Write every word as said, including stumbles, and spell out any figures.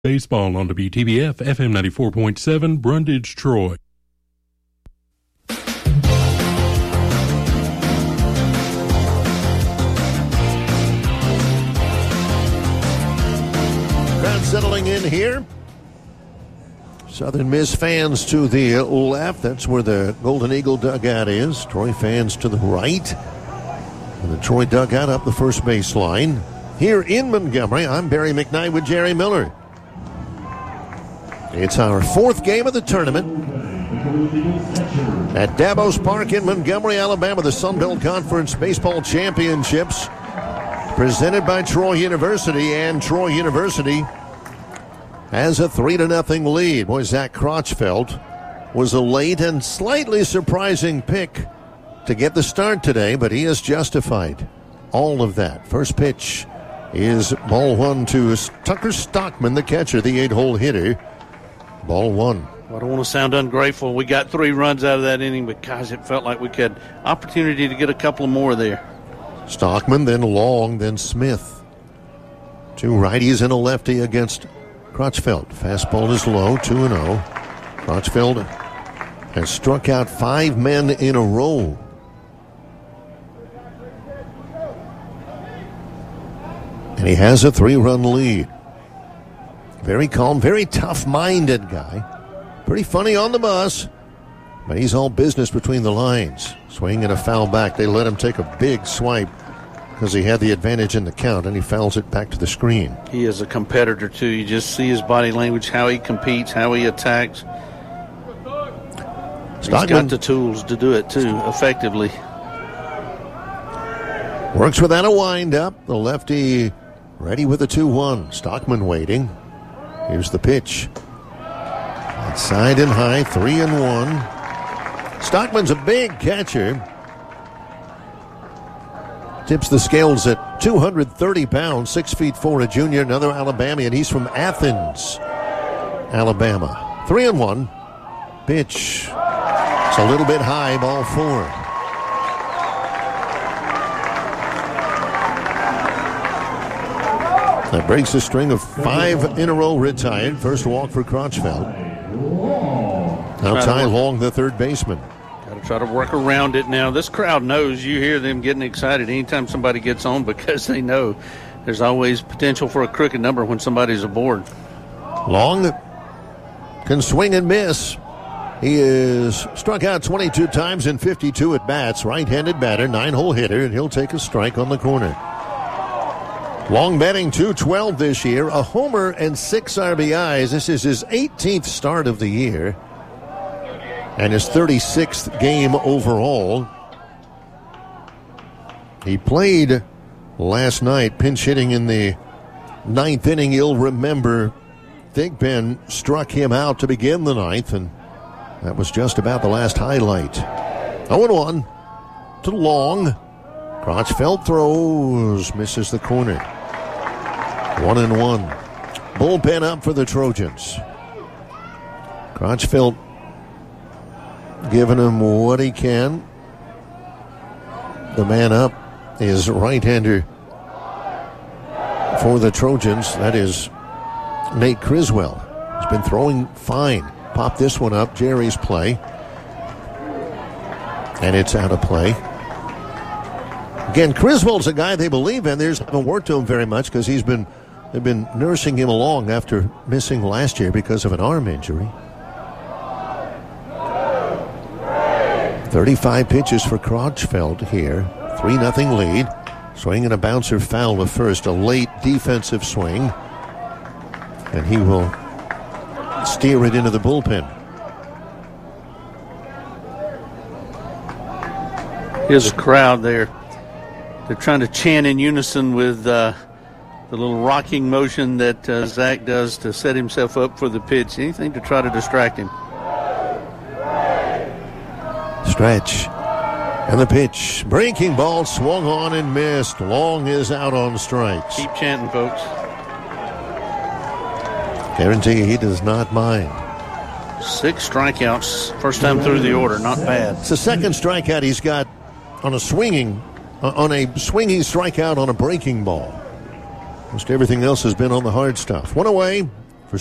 Baseball on W T B F, F M ninety-four point seven, Brundage, Troy. Crowd settling in here. Southern Miss fans to the left. That's where the Golden Eagle dugout is. Troy fans to the right. And the Troy dugout up the first baseline. Here in Montgomery, I'm Barry McKnight with Jerry Miller. It's our fourth game of the tournament at Davos Park in Montgomery, Alabama. The Sun Belt Conference Baseball Championships presented by Troy University, and Troy University has a three to nothing lead. Boy, Zach Crotchfeld was a late and slightly surprising pick to get the start today, but he has justified all of that. First pitch is ball one to Tucker Stockman, the catcher, the eight-hole hitter. Ball one. Well, I don't want to sound ungrateful. We got three runs out of that inning, but, guys, it felt like we had opportunity to get a couple more there. Stockman, then Long, then Smith. Two righties and a lefty against Crotchfeld. Fastball is low, two and oh. Crotchfeld has struck out five men in a row. And he has a three-run lead. Very calm, very tough-minded guy. Pretty funny on the bus, but he's all business between the lines. Swing and a foul back. They let him take a big swipe because he had the advantage in the count, and he fouls it back to the screen. He is a competitor, too. You just see his body language, how he competes, how he attacks. Stockman, he's got the tools to do it, too, effectively. Works without a wind-up. The lefty ready with a two one. Stockman waiting. Here's the pitch. Outside and high, three and one. Stockman's a big catcher. Tips the scales at two hundred thirty pounds, six feet four, a junior, another Alabamian. He's from Athens, Alabama. Three and one. Pitch. It's a little bit high, ball four. That breaks a string of five in a row retired. First walk for Crotchfeld. Now Ty Long, the third baseman. Got to try to work around it now. This crowd knows. You hear them getting excited anytime somebody gets on because they know there's always potential for a crooked number when somebody's aboard. Long can swing and miss. He is struck out twenty-two times in fifty-two at bats. Right-handed batter, nine-hole hitter, and he'll take a strike on the corner. Long batting two twelve this year, a homer and six R B Is. This is his eighteenth start of the year and his thirty-sixth game overall. He played last night, pinch hitting in the ninth inning. You'll remember Thigpen struck him out to begin the ninth, and that was just about the last highlight. oh and one to Long. Crotchfeld throws, misses the corner. One and one. Bullpen up for the Trojans. Crotchfeld giving him what he can. The man up is right-hander for the Trojans. That is Nate Criswell. He's been throwing fine. Pop this one up. Jerry's play. And it's out of play. Again, Criswell's a guy they believe in. They just haven't worked to him very much because he's been they've been nursing him along after missing last year because of an arm injury. thirty-five pitches for Crotchfeld here. three nothing lead. Swing and a bouncer foul to first. A late defensive swing. And he will steer it into the bullpen. Here's a crowd there. They're trying to chant in unison with uh, the little rocking motion that uh, Zach does to set himself up for the pitch. Anything to try to distract him. Stretch. And the pitch. Breaking ball swung on and missed. Long is out on strikes. Keep chanting, folks. Guarantee he does not mind. Six strikeouts. First time through the order. Not bad. It's the second strikeout he's got on a swinging on a swinging strikeout on a breaking ball. Most everything else has been on the hard stuff. One away.